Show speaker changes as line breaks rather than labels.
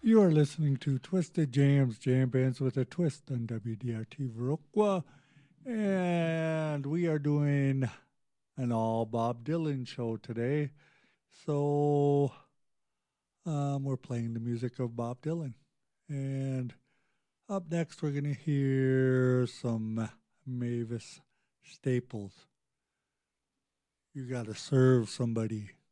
You are listening to Twisted Jams, Jam Bands with a Twist on WDRT Viroqua. And we are doing an all Bob Dylan show today. So we're playing the music of Bob Dylan. And up next, we're going to hear some Mavis Staples. You got to serve somebody.